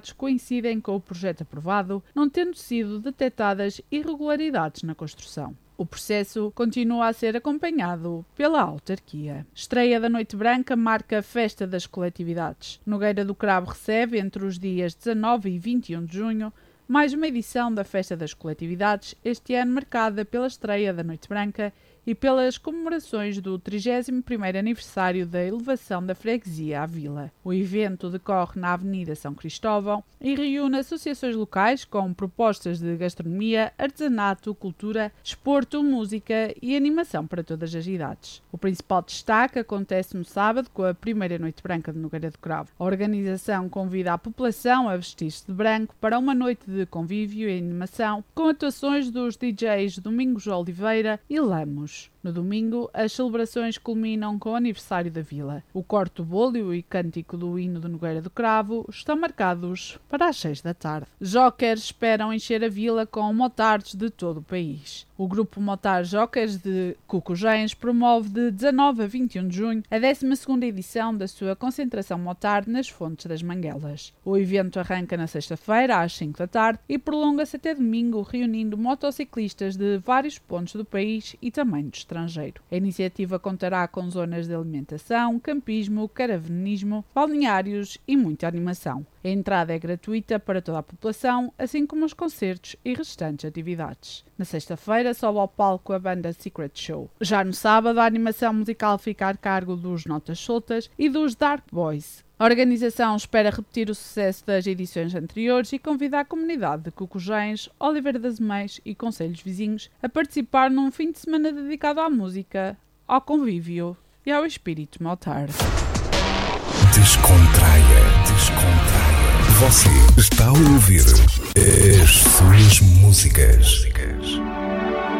dados coincidem com o projeto aprovado, não tendo sido detectadas irregularidades na construção. O processo continua a ser acompanhado pela autarquia. Estreia da Noite Branca marca a Festa das Coletividades. Nogueira do Cravo recebe, entre os dias 19 e 21 de junho, mais uma edição da Festa das Coletividades, este ano marcada pela estreia da Noite Branca e pelas comemorações do 31º aniversário da elevação da freguesia à vila. O evento decorre na Avenida São Cristóvão e reúne associações locais com propostas de gastronomia, artesanato, cultura, desporto, música e animação para todas as idades. O principal destaque acontece no sábado com a primeira Noite Branca de Nogueira do Cravo. A organização convida a população a vestir-se de branco para uma noite de convívio e animação com atuações dos DJs Domingos Oliveira e Lamos. No domingo, as celebrações culminam com o aniversário da vila. O corte do bolo e cântico do hino de Nogueira do Cravo estão marcados para as 6 da tarde. Jokers esperam encher a vila com motards de todo o país. O grupo Motar Jokers de Cucujens promove de 19 a 21 de junho a 12ª edição da sua concentração Motard nas Fontes das Manguelas. O evento arranca na sexta-feira às 5 da tarde e prolonga-se até domingo, reunindo motociclistas de vários pontos do país e também do estrangeiro. A iniciativa contará com zonas de alimentação, campismo, caravanismo, balneários e muita animação. A entrada é gratuita para toda a população, assim como os concertos e restantes atividades. Na sexta-feira sobe ao palco a banda Secret Show. Já no sábado, a animação musical fica a cargo dos Notas Soltas e dos Dark Boys. A organização espera repetir o sucesso das edições anteriores e convida a comunidade de Cucujens, Oliveira das Meias e concelhos vizinhos a participar num fim de semana dedicado à música, ao convívio e ao espírito motard. Descontraia. Você está a ouvir as suas músicas.